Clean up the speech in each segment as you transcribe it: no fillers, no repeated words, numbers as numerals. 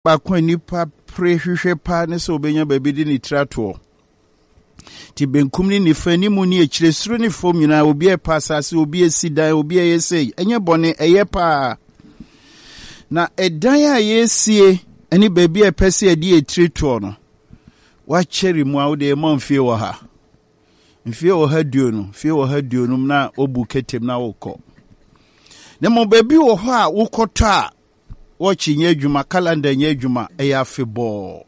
bakwa nipa prehwehwe pa ne so obenya baby di ni trato ti benkum ni nifa ni mu ni ekire suru ni fom nyina obi e pa asase obi esidan obi e yesei enye bone eye pa na edan a yesie eni baby e pese e di etrato no wa cheri mu a wo de ma mfie wo ha mfie wo ha duo no mfie wo ha duo no na obu ketem na wokọ ne mo baby wo ho a wokọtọ a watching ye juma calendar ye juma afebo.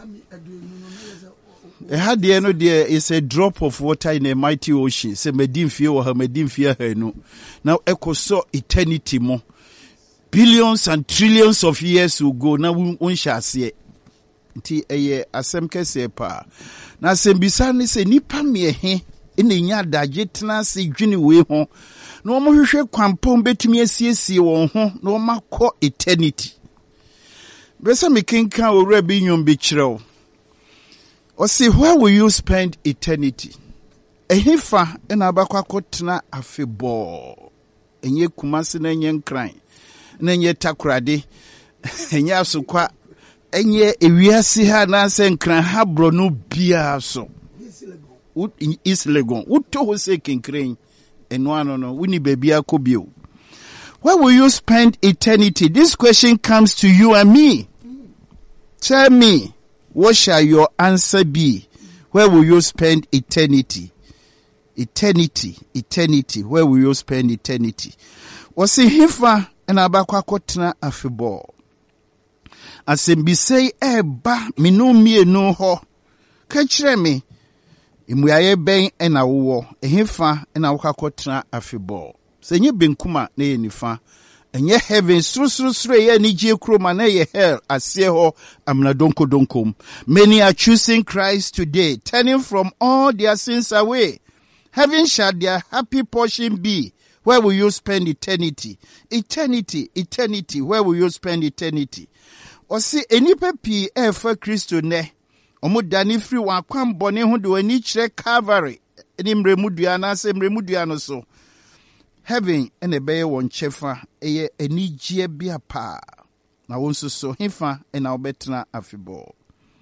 Had the end there is a drop of water in a mighty ocean. Say medim fear or her medim fear her no. Now echo so eternity mo. Billions and trillions of years will go. Now we shall see it. Ti eye asemke se pa. Na sembisa ni se nipa me he ene nya daje tena se dwene we ho. No mo hwehwe kwampom betumi asiesie won ho no makọ eternity. Besa me kenkan owura bi nyom bi kirew. O say where will you spend eternity? Ehifa na abakwa kotena afebo. Enye kumase na enye nkran. Na enye takurade. Enye asokwa enye ewiase ha na se nkran ha bro no bia so. Is legon. Uto ho se kenkran. No, we need baby akobio. Where will you spend eternity? This question comes to you and me. Tell me, what shall your answer be? Where will you spend eternity? Eternity. Where will you spend eternity? Wasi hifa ena abakwa kotena afebo. Asembise eba minumie no ho. Kachire me. Imuyaye ben ena wo ehefa ena wokakotena afebo senye benkuma na ye nifa enye heaven suru ye ni gie kroma na ye hell asie ho amna donkom. Many are choosing Christ today, turning from all their sins away. Heaven shall their happy portion be. Where will you spend eternity? Eternity. Where will you spend eternity? Osi enipa pi efa Kristo ne omudani free wa kwam bone ho de wani kire Calvary ni mremudua na se mremudua no so heaven ene beye won chefa eye anigye bia pa na wonso so hefa ena obetena afebo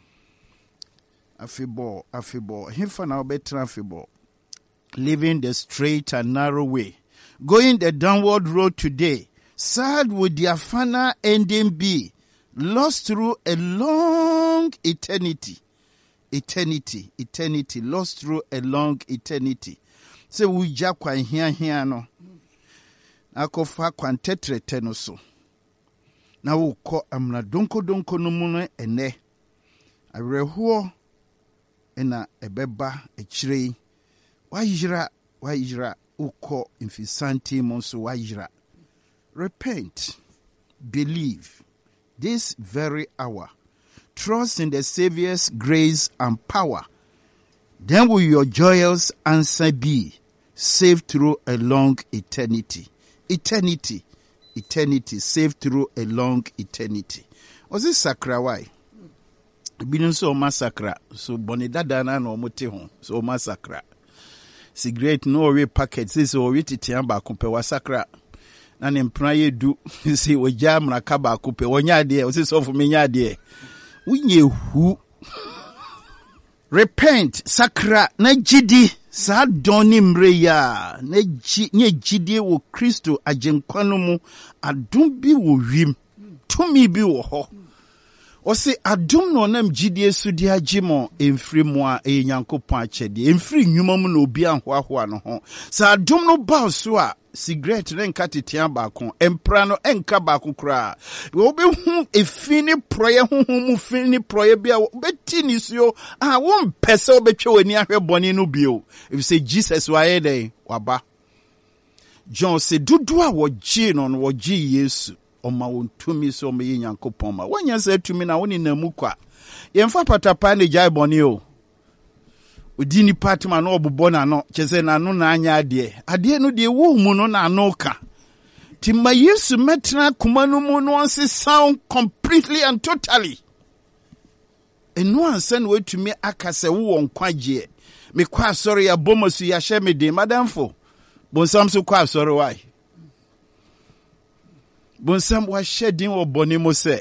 hefa na obetena afebo living the straight and narrow way, going the downward road today. Sad would their final ending be, lost through a long eternity, lost through a long eternity. Se wuja kwa hia no. Akofa kwa ntetrete no so. Na wuko amna donko no mu ene. Arehuo ena ebeba echire. Wayira uko infisanti monso wayira. Repent, believe this very hour. Trust in the Savior's grace and power. Then will your joyous answer be, saved through a long eternity. Eternity, saved through a long eternity. Was this sakra why? Binu so massacre, so bonidada na no mote ho, so massacre. Cigarette no we packets, this or we titiamba kumpe wa sakra. Na nempra ye du, si oja mraka ba kupe, wonya de, osi so for me nya de. Unye hu. Repent, sakra, na jidi, sa doni mreya, nye jidi wo Kristo ajenkwana mu, adum bi wo wim, tumi bi wo ho. Osi adum no nam jidi esudi ajimo, emfri mwa nyankopon achedi, emfri nyuma mu no obi anhoahoa no ho. Sa adum no ba so a, cigarette renka titian bakon emprano enka bakon kra wo be hu efini proye hu mu fini proye bia beti ni so won pese obetwe wani ahwe boni no bio if say Jesus wa ye dey waba John say dudu a woji no woji Yesu oma won tumi so me Nyankopon ma wonya say tumi na woni na mu kwa yemfa patapa ne jai boni o udini patma no obubo na no chese na no na anya ade no de wo mu no na no ka timma Yesu metna kuma no mu no onse sound completely and totally enu ansa na wetumi akase wo nkwaje me kwa sorry ya bomosu ya hye me de madamfo bonsam so kwa sorry why bonsam wa hye din wo boni mo se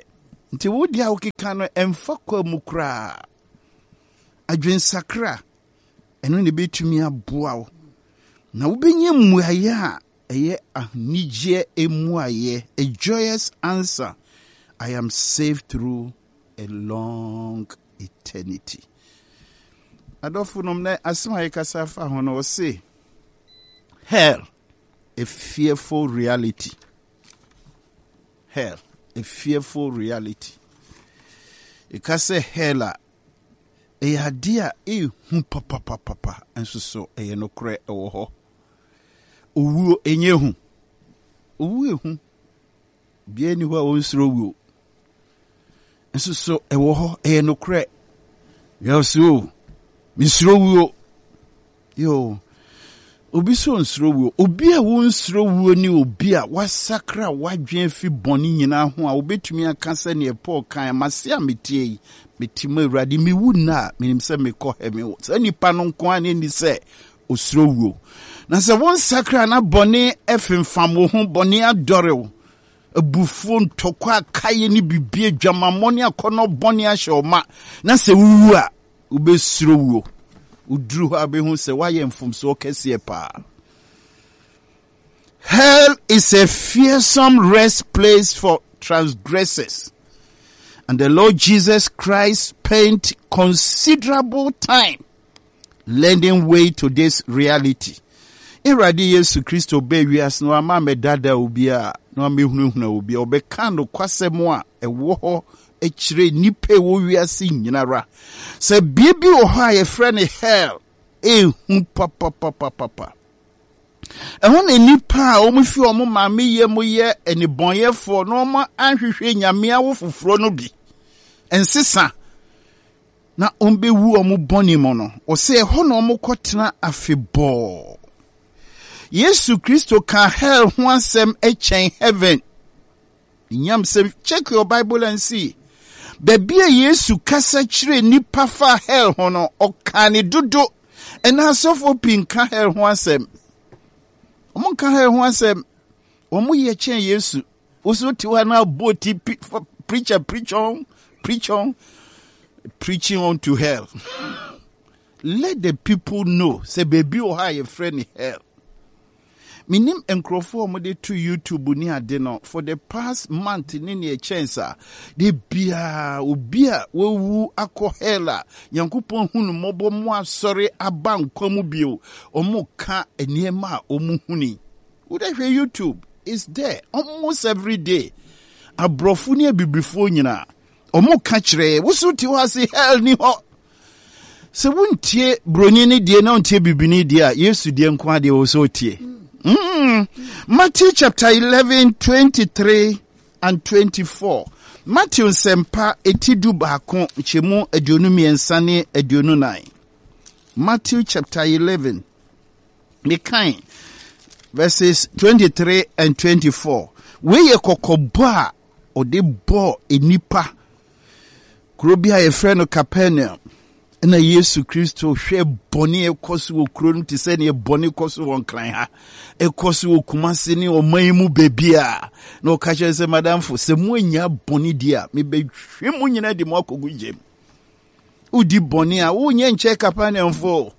nti wodi a wokeka no emfa kwa mu kra adwensakra eno ne betumi aboa wo na wobenya mmuaye a eye ahnigye emuaye, a joyous answer. I am saved through a long eternity. Adofunom na asema yekasa fa hono o say hell, a fearful reality. Hell, a fearful reality. Ikase hella e adia e hu papa enso so e no kre e wo ho. Owu enye hu. Owu ehu. Bia ni ho a wonsro wu. Enso so e wo ho e no kre. Yaso misro wu. Yo. Obi so nsro wu. Obi a wo nsro wu ni obi a wasakra wadwen fi boni nyina ho a obetumi aka se ne Paul kan mase ametie metima urade mi wu na minim se me ko he me wo. Se nipa no nko an ni se osro wu. Na se won sakra na boni efemfam wo ho boni adore wo. Abufu ntokwa kaye ni bibie dwamamoni akono boni ahoma na se wu a ubesro wu. Udru abehu se waye mfumso kese pa. Hell is a fearsome rest place for transgressors. And the Lord Jesus Christ spent considerable time lending way to this reality. Iradi Yesu Kristo be wias no ama medada obia no amehunahuna obia obeka no kwasemo a ewo ho echire nipe wo wiase nyinara se biebi wo ha ye frɛ hell hu papa ehun nipa a omufi omo maame ye mo ye enibonyefo no mo anhwehwe nyame awo foforo no bi ensesa na ombewu omo boni mo no o se ho no omo kotena afebo. Yesu Kristo can hell ho asem echen heaven. Nyam say check your Bible and see. Bebia Yesu kasa chire nipa fa hell ho no okane dodo ena sofo pinka hell ho asem. Omo ka hell ho asem. Omo ye chen Yesu. Oso ti wa na boti preaching on to hell. Let the people know say baby o ha your friend hell. Minim enkrofo omode to YouTube ni ade no for the past month ni ne chance de bia obia wewu akọ hela yankopon hunu mobo mo asore aba nkwamu bio omo ka eniema omu huni udehwe YouTube is there almost every day abrofu ni bibrifo nyina omo ka kire wusu ti wa se hell ni ho se wuntie broni ni die na untie bibini die a Yesu die nkwa de wo so tie. Matthew chapter 11, 23 and 24. Matthew sempa etidu baako chemu aduonu miensa ne aduonu nine. Matthew chapter 11, mekan verses 23 and 24. Weye kokobo a ode bo enipa kurobia ye frɛ no Capernaum. Na Yesu Kristo hwe boni ekoso wo kuro ti se ne boni ekoso won kran ha ekoso wo kumase ne o manmu bebia na o ka che se madam fo se mu anya boni dia me be hwe mu nyina di mo akogu jem udi boni a wo nye nche Capernaum fo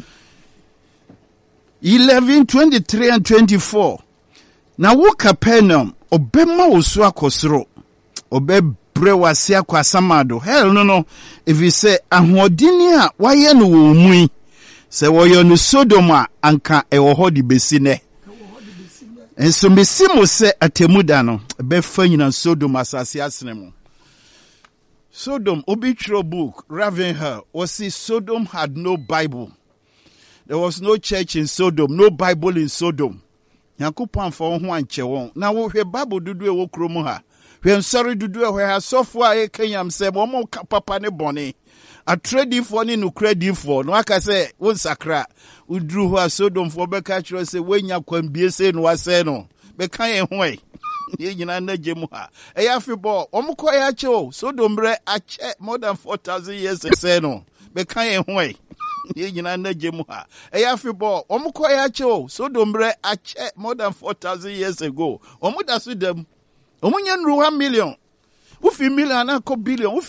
11 23 and 24 na wo Capernaum obema wo so akosoro obe brewase akwa samado hell no if you say ahodini a waye no wo mu se woyo no Sodoma anka ewo ho di besine enso mesimo se atemuda no be fa nyina Sodoma asase asene mu Sodom obitro book Ravenhill was see Sodom had no Bible. There was no church in Sodom, no Bible in Sodom. Yakupon for ho anche won na wo hwe Bible dudu e wo kromu ha when sorry do do where software Kenyam say mo papa ne boni a trade for ni no credit for no aka say won sakra udru ho Sodom for be ka chiro say wenya kwambie say no ase no be kan ye ho e ye nyina na gemu ha e ya fibo omko ya che o Sodom bre a che more than 4,000 years say no be kan ye ho e ye nyina na gemu ha e ya fibo omko ya che o Sodom bre a che more than 4,000 years ago omuda so dem omunye nru 1 million wofi million na ko billion